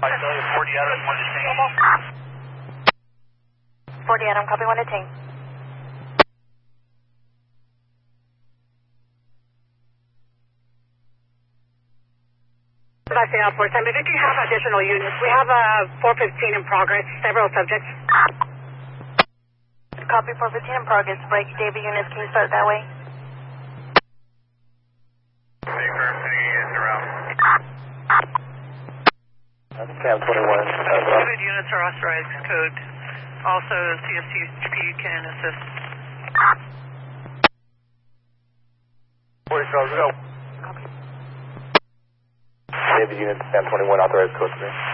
40 Adam, 1 to change. 40 Adam, copy 1 to change. Back to airport time. If you can have additional units, we have a 415 in progress, several subjects. Copy 415 in progress. Break David units, can you start that way? Cam 21. David units are authorized code. Also, CSTP can assist. 40 Charles, go. David units, Cam 21, authorized code 3.